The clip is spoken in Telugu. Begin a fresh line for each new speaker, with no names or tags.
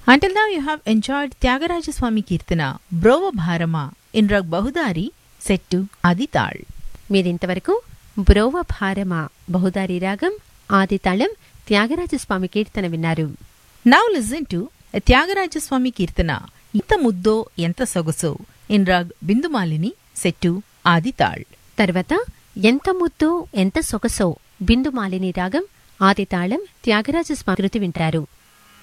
Until now you have enjoyed Tyagaraja Keerthana బ్రోవ భారమ in raag బహుదారి set to ఆదితాళ్.
మీరింతవరకు బ్రోవ భారమ బహుదారి రాగం ఆదితాళం త్యాగరాజస్వామి కీర్తన విన్నారు.
Now listen to త్యాగరాజస్వామి కీర్తన ఎంత ముద్దో ఎంత సొగసో ఇన్ రాగ్ బిందుమాలిని సెట్ టు ఆదితాళ్.
తర్వాత ఎంత ముద్దో ఎంత సొగసో బిందుమాలిని రాగం ఆదితాళం త్యాగరాజస్వామి కృతి వింటారు.